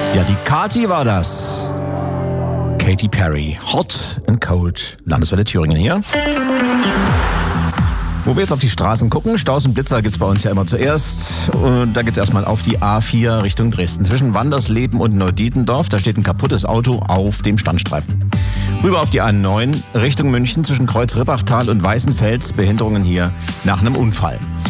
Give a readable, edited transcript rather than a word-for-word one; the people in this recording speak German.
Ja, die Kathi war das. Katy Perry, Hot and Cold, Landeswelle Thüringen hier. Wo wir jetzt auf die Straßen gucken, Staus und Blitzer gibt's bei uns ja immer zuerst. Und da geht's erstmal auf die A4 Richtung Dresden. Zwischen Wandersleben und Neudietendorf, da steht ein kaputtes Auto auf dem Standstreifen. Rüber auf die A9 Richtung München zwischen Kreuz Rippachtal und Weißenfels, Behinderungen hier nach einem Unfall.